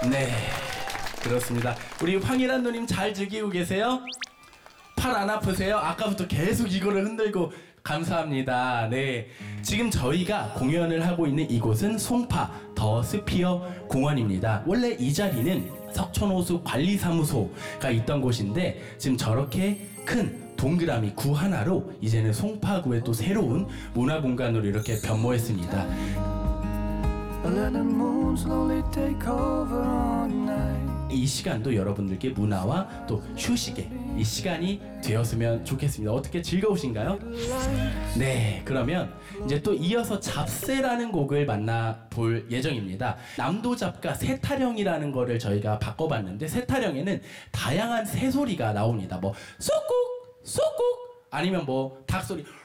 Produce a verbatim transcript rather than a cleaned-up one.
네, 그렇습니다. 우리 황일한 누님 잘 즐기고 계세요? 팔 안 아프세요? 아까부터 계속 이거를 흔들고 감사합니다. 네, 지금 저희가 공연을 하고 있는 이곳은 송파 더 스피어 공원입니다. 원래 이 자리는 석촌호수 관리사무소가 있던 곳인데 지금 저렇게 큰 동그라미 구 하나로 이제는 송파구의 또 새로운 문화공간으로 이렇게 변모했습니다. 이 시간도 여러분들께 문화와 또 휴식의 이 시간이 되었으면 좋겠습니다. 어떻게 즐거우신가요? 네, 그러면 이제 또 이어서 잡새라는 곡을 만나볼 예정입니다. 남도잡과 새타령이라는 거를 저희가 바꿔봤는데 새타령에는 다양한 새소리가 나옵니다. 뭐 쏙국 쏙국 아니면 뭐 닭소리